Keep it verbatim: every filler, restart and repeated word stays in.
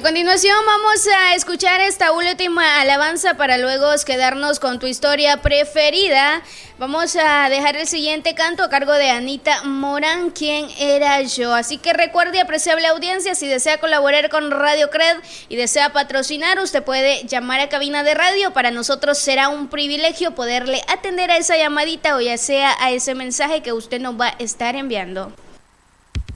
continuación vamos a escuchar esta última alabanza para luego quedarnos con tu historia preferida. Vamos a dejar el siguiente canto a cargo de Anita Morán, ¿Quién era yo? Así que recuerde, apreciable audiencia, si desea colaborar con Radio Cred y desea patrocinar, usted puede llamar a cabina de radio. Para nosotros será un privilegio poderle atender a esa llamadita o ya sea a ese mensaje que usted nos va a estar enviando.